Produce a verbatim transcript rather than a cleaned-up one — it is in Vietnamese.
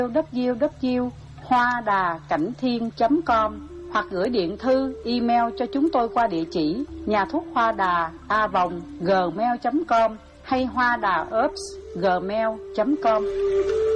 w w w hoa đà cảnh thiên chấm com hoặc gửi điện thư email cho chúng tôi qua địa chỉ nhà thuốc hoa đà a vòng gmail chấm com hay hoa đà ops gmail chấm com.